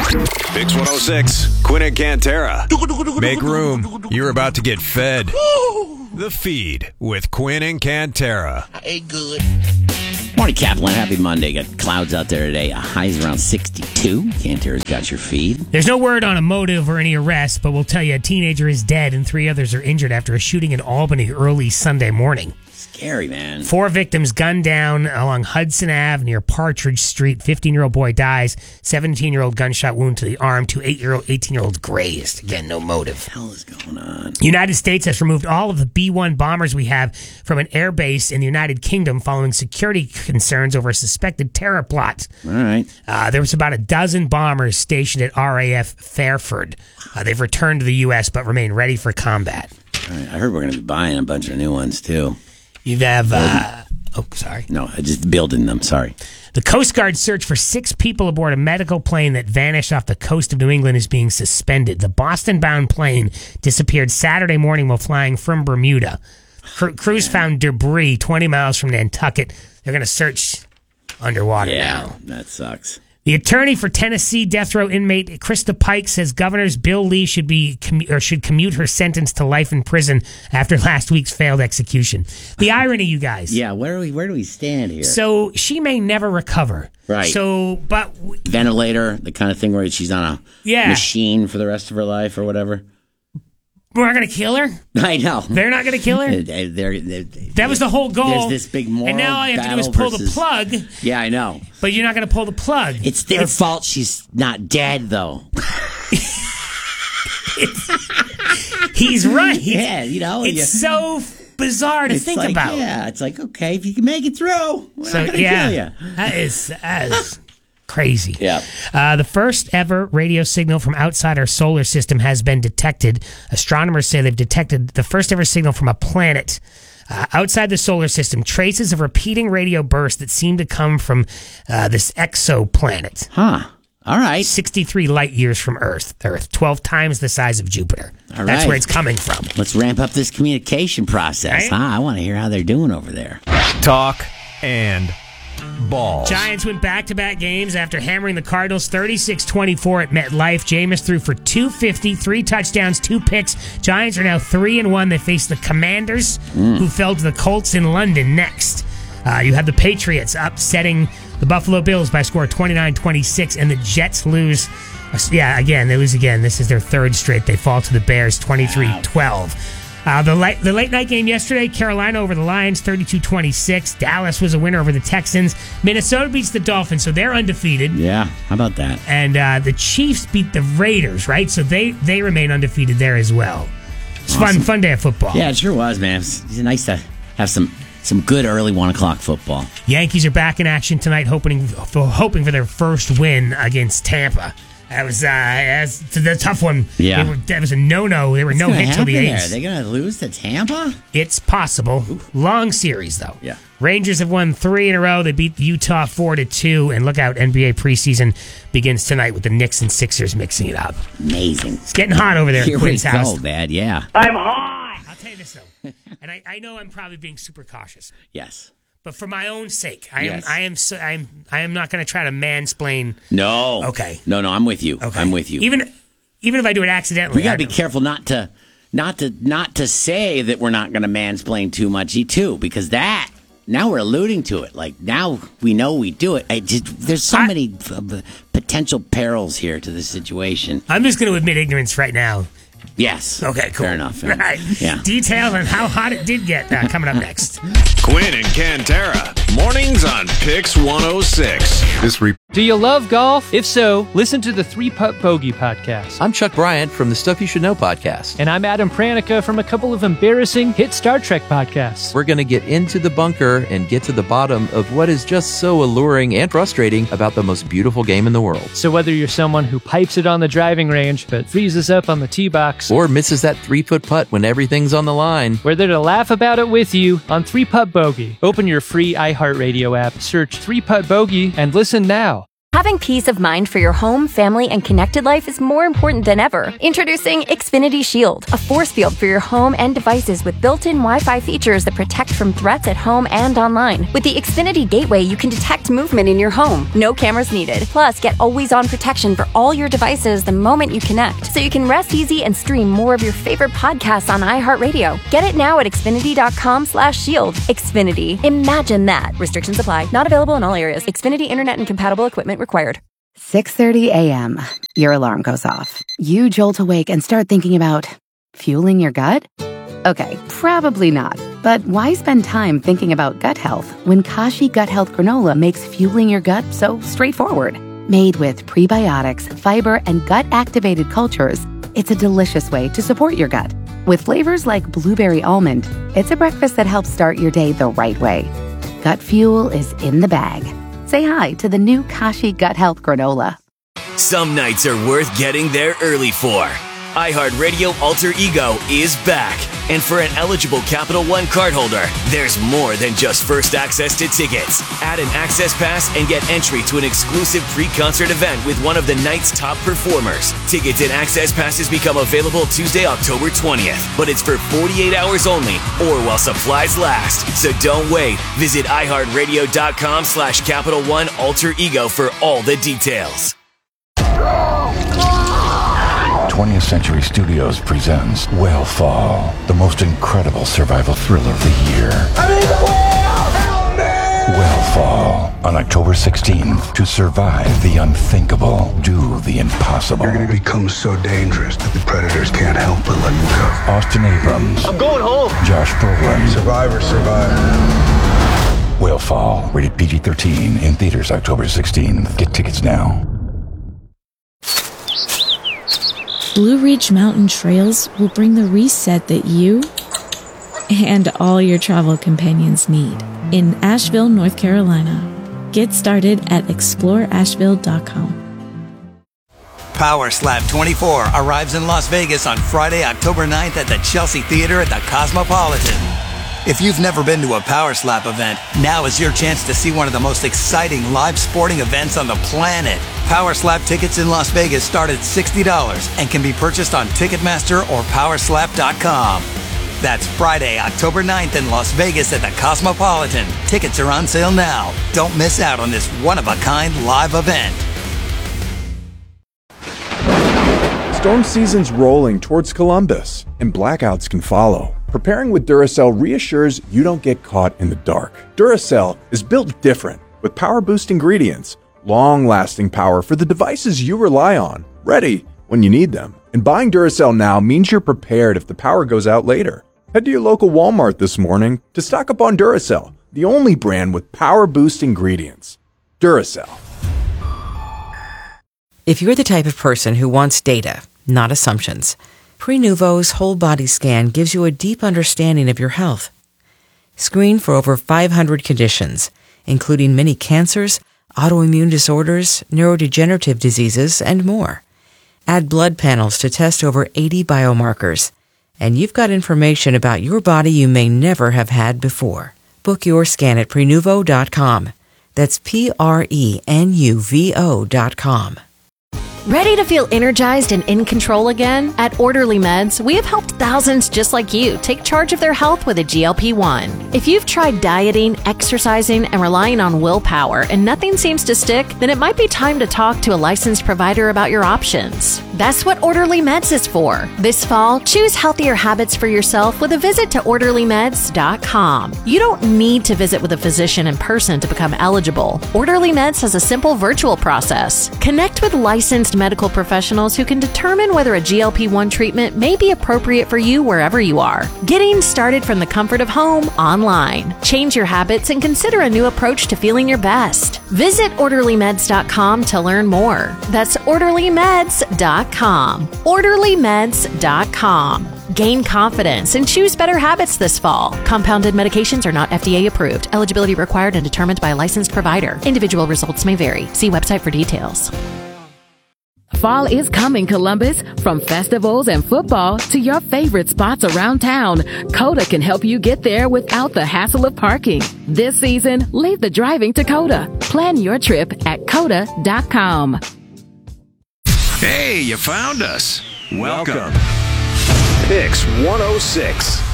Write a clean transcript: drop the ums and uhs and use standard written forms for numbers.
Pix 106, Quinn and Cantera. Make room. You're about to get fed. The Feed with Quinn and Cantera. Hey, good. Morning, Kaplan. Happy Monday. Got clouds out there today. Highs around 62. Cantera's got your feed. There's no word on a motive or any arrest, but we'll tell you a teenager is dead and 3 others are injured after a shooting in Albany early Sunday morning. Scary, man. 4 victims gunned down along Hudson Ave near Partridge Street. 15-year-old boy dies. 17-year-old gunshot wound to the arm. 18-year-old grazed. Again, no motive. What the hell is going on? United States has removed all of the B-1 bombers we have from an air base in the United Kingdom following security concerns over a suspected terror plot. All right. There was about a dozen bombers stationed at RAF Fairford. They've returned to the U.S. but remain ready for combat. All right. I heard we're going to be buying a bunch of new ones, too. You have, sorry. No, just building them. Sorry. The Coast Guard search for 6 people aboard a medical plane that vanished off the coast of New England is being suspended. The Boston-bound plane disappeared Saturday morning while flying from Bermuda. Crews found debris 20 miles from Nantucket. They're going to search underwater now. That sucks. The attorney for Tennessee death row inmate Krista Pike says Governor Bill Lee should commute her sentence to life in prison after last week's failed execution. The irony, you guys. Yeah, where do we stand here? So she may never recover. Right. So, but ventilator, the kind of thing where she's on a machine for the rest of her life or whatever. We're not going to kill her? I know. They're not going to kill her? That was the whole goal. There's this big moral and now all you have to do is pull the plug. Yeah, I know. But you're not going to pull the plug. It's their fault she's not dead, though. He's right. Yeah, It's so bizarre to think about. Yeah, it's like, okay, if you can make it through, we're not going to kill you. That is crazy. Yeah. The first ever radio signal from outside our solar system has been detected. Astronomers say they've detected the first ever signal from a planet outside the solar system. Traces of repeating radio bursts that seem to come from this exoplanet. Huh. All right. 63 light years from Earth. 12 times the size of Jupiter. All right. That's where it's coming from. Let's ramp up this communication process. Right? I want to hear how they're doing over there. Talk and balls. Giants went back-to-back games after hammering the Cardinals 36-24 at MetLife. Jameis threw for 250, 3 touchdowns, 2 picks. Giants are now 3-1. They face the Commanders, who fell to the Colts in London next. You have the Patriots upsetting the Buffalo Bills by a score of 29-26, and the Jets lose. They lose again. This is their 3rd straight. They fall to the Bears 23-12. The late night game yesterday, Carolina over the Lions, 32-26. Dallas was a winner over the Texans. Minnesota beats the Dolphins, so they're undefeated. Yeah, how about that? And the Chiefs beat the Raiders, right? So they remain undefeated there as well. It's awesome. Fun day of football. Yeah, it sure was, man. It's nice to have some good early 1 o'clock football. Yankees are back in action tonight, hoping for their first win against Tampa. That was the tough one. Yeah. That was a no-no. They were no hit till the 8th. Are they going to lose to Tampa? It's possible. Long series, though. Yeah. Rangers have won 3 in a row. They beat Utah 4-2. And look out, NBA preseason begins tonight with the Knicks and Sixers mixing it up. Amazing. It's getting hot over there at Quinn's house. Here we go, Dad. Yeah. I'm hot. I'll tell you this, though. And I know I'm probably being super cautious. Yes. But for my own sake, I am not going to try to mansplain. No. Okay. No, I'm with you. Okay. I'm with you. Even if I do it accidentally, we got to be careful not to say that we're not going to mansplain too much, too, because that now we're alluding to it. Like now we know we do it. There's so many potential perils here to this situation. I'm just going to admit ignorance right now. Yes. Okay, cool. Fair enough. Right. Yeah. Details on how hot it did get coming up next. Quinn and Cantera. Mornings on Pix 106. Do you love golf? If so, listen to the 3-Putt Bogey podcast. I'm Chuck Bryant from the Stuff You Should Know podcast. And I'm Adam Pranica from a couple of embarrassing hit Star Trek podcasts. We're going to get into the bunker and get to the bottom of what is just so alluring and frustrating about the most beautiful game in the world. So whether you're someone who pipes it on the driving range but freezes up on the tee box, or misses that 3-foot putt when everything's on the line, we're there to laugh about it with you on 3-Putt Bogey. Open your free iHeartRadio app, search 3-Putt Bogey, and listen now. Having peace of mind for your home, family, and connected life is more important than ever. Introducing Xfinity Shield, a force field for your home and devices with built-in Wi-Fi features that protect from threats at home and online. With the Xfinity Gateway, you can detect movement in your home. No cameras needed. Plus, get always-on protection for all your devices the moment you connect, so you can rest easy and stream more of your favorite podcasts on iHeartRadio. Get it now at Xfinity.com/shield. Xfinity. Imagine that. Restrictions apply. Not available in all areas. Xfinity Internet and compatible equipment required. 6:30 a.m. Your alarm goes off. You jolt awake and start thinking about fueling your gut? Okay, probably not. But why spend time thinking about gut health when Kashi Gut Health Granola makes fueling your gut so straightforward? Made with prebiotics, fiber, and gut-activated cultures, it's a delicious way to support your gut. With flavors like blueberry almond, it's a breakfast that helps start your day the right way. Gut fuel is in the bag. Say hi to the new Kashi Gut Health Granola. Some nights are worth getting there early for. iHeartRadio Alter Ego is back. And for an eligible Capital One cardholder, there's more than just first access to tickets. Add an access pass and get entry to an exclusive pre-concert event with one of the night's top performers. Tickets and access passes become available Tuesday, October 20th. But it's for 48 hours only or while supplies last. So don't wait. Visit iHeartRadio.com/Capital One Alter Ego for all the details. 20th Century Studios presents Whale-Fall, the most incredible survival thriller of the year. I mean, the whale! Help me! Whale-Fall, on October 16th. To survive the unthinkable, do the impossible. You're going to become so dangerous that the predators can't help but let you go. Austin Abrams. I'm going home. Josh Brolin. Survivor, survive. Whale-Fall, rated PG-13, in theaters October 16th. Get tickets now. Blue Ridge Mountain Trails will bring the reset that you and all your travel companions need in Asheville, North Carolina. Get started at exploreasheville.com. Power Slap 24 arrives in Las Vegas on Friday, October 9th at the Chelsea Theater at the Cosmopolitan. If you've never been to a Power Slap event, now is your chance to see one of the most exciting live sporting events on the planet. Power Slap tickets in Las Vegas start at $60 and can be purchased on Ticketmaster or Powerslap.com. That's Friday, October 9th in Las Vegas at the Cosmopolitan. Tickets are on sale now. Don't miss out on this one-of-a-kind live event. Storm season's rolling towards Columbus, and blackouts can follow. Preparing with Duracell reassures you don't get caught in the dark. Duracell is built different, with power-boost ingredients, long-lasting power for the devices you rely on, ready when you need them. And buying Duracell now means you're prepared if the power goes out later. Head to your local Walmart this morning to stock up on Duracell, the only brand with power-boost ingredients. Duracell. If you're the type of person who wants data, not assumptions, Prenuvo's whole body scan gives you a deep understanding of your health. Screen for over 500 conditions, including many cancers, autoimmune disorders, neurodegenerative diseases, and more. Add blood panels to test over 80 biomarkers, and you've got information about your body you may never have had before. Book your scan at Prenuvo.com. That's Prenuvo.com. Ready to feel energized and in control again? At Orderly Meds, we have helped thousands just like you take charge of their health with a GLP-1. If you've tried dieting, exercising, and relying on willpower and nothing seems to stick, then it might be time to talk to a licensed provider about your options. That's what Orderly Meds is for. This fall, choose healthier habits for yourself with a visit to OrderlyMeds.com. You don't need to visit with a physician in person to become eligible. Orderly Meds has a simple virtual process. Connect with licensed medical professionals who can determine whether a GLP-1 treatment may be appropriate for you wherever you are. Getting started from the comfort of home online. Change your habits and consider a new approach to feeling your best. Visit OrderlyMeds.com to learn more. That's OrderlyMeds.com. OrderlyMeds.com. Gain confidence and choose better habits this fall. Compounded medications are not FDA approved. Eligibility required and determined by a licensed provider. Individual results may vary. See website for details. Fall is coming, Columbus. From festivals and football to your favorite spots around town, Coda can help you get there without the hassle of parking. This season, leave the driving to Coda. Plan your trip at coda.com. Hey, you found us. Welcome. Picks 106.